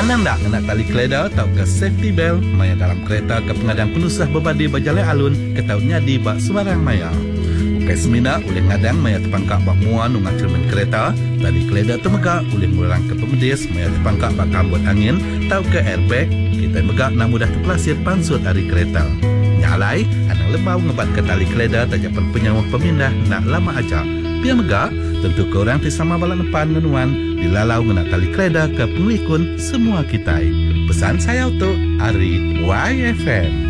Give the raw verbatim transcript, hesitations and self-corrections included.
Anang dak nak tali keleda tau ke safety belt maya dalam kereta ke pengadang penusah berbadi berjalan alun ke tautnya di bak sembarang maya. Ukai semina oleh ngadang maya terpangkak bak muan ungat cermin kereta, tali keleda temegak oleh murang ke pemedis maya terpangkak bak kambut angin tau ke airbag, kita megak nak mudah terpelasir pansut dari kereta. Nyalai, anang lembau ngebat ke tali keleda tajapan penyawah pemindah nak lama aja. Biar megak, tentu korang tisama balak depan menuan dilalau ngena tali keleda ke pengelikun semua kita. Pesan saya untuk Ari Y F M.